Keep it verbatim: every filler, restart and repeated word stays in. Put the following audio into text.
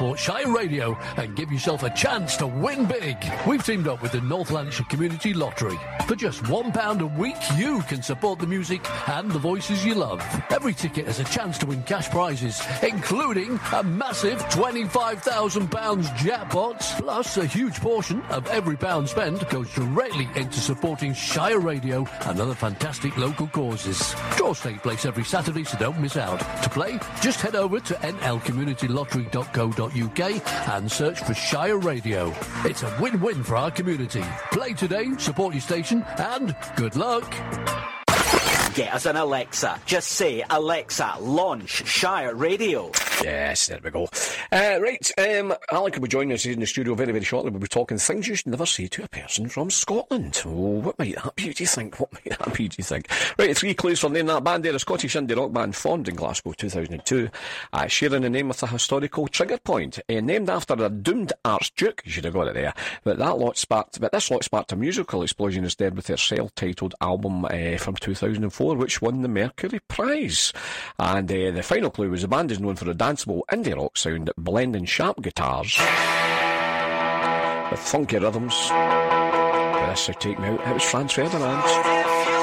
support Shire Radio and give yourself a chance to win big. We've teamed up with the North Lanarkshire Community Lottery. For just one pound a week, you can support the music and the voices you love. Every ticket has a chance to win cash prizes, including a massive twenty-five thousand pounds jackpot. Plus, a huge portion of every pound spent goes directly into supporting Shire Radio and other fantastic local causes. Draws take place every Saturday, so don't miss out. To play, just head over to n l community lottery dot co dot u k and search for Shire Radio. It's a win-win for our community. Play today, support your station, and good luck. Get us an Alexa. Just say, Alexa, launch Shire Radio. Yes, there we go. Uh, right, um, Alec will be joining us in the studio very, very shortly. We'll be talking things you should never say to a person from Scotland. Oh, what might that be, do you think? What might that be, do you think? Right, three clues for name that band there. A Scottish indie rock band formed in Glasgow two thousand two, uh, sharing the name with a historical trigger point, uh, named after a doomed archduke. You should have got it there. But that lot sparked, but this lot sparked a musical explosion instead with their self-titled album uh, from two thousand four, which won the Mercury Prize. And uh, the final clue was the band is known for a danceable indie rock sound, blending sharp guitars with funky rhythms. This would take me out. It was Franz Ferdinand.